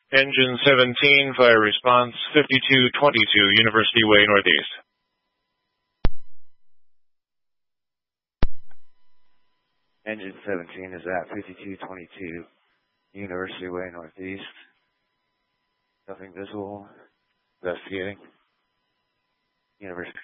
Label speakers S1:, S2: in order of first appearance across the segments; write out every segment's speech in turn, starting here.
S1: Engine 17, fire response 5222, University Way Northeast.
S2: Engine 17 is at 5222, University Way Northeast. Nothing visible. Investigating. University.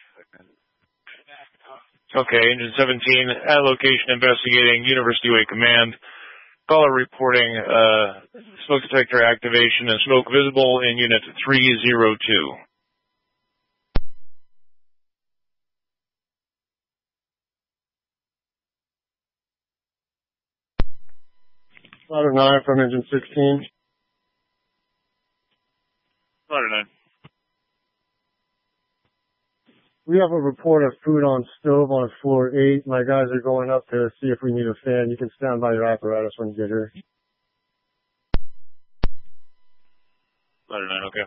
S1: Okay, Engine 17, at location investigating, University Way Command. Caller reporting smoke detector activation and smoke visible in Unit 302.
S3: Ladder 9 from Engine 16.
S1: Ladder 9.
S3: We have a report of food on stove on floor 8. My guys are going up to see if we need a fan. You can stand by your apparatus when you get here.
S1: Ladder 9, okay.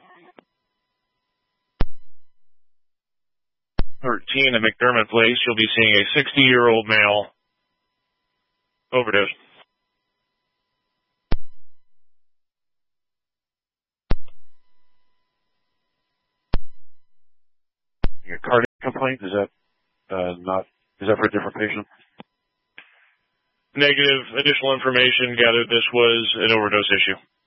S1: 13 at McDermott Place, you'll be seeing a 60-year-old male overdose.
S4: Your cardiac complaint, is that for a different patient?
S1: Negative. Additional information gathered this was an overdose issue.